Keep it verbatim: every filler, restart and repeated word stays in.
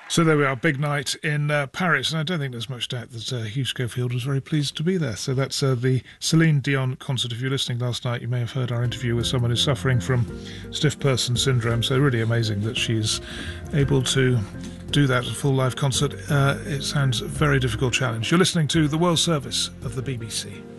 So there we are, big night in uh, Paris, and I don't think there's much doubt that uh, Hugh Schofield was very pleased to be there. So that's uh, the Celine Dion concert. If you're listening last night, you may have heard our interview with someone who's suffering from stiff person syndrome. So really amazing that she's able to do that full live concert. Uh, it sounds a very difficult challenge. You're listening to the World Service of the B B C.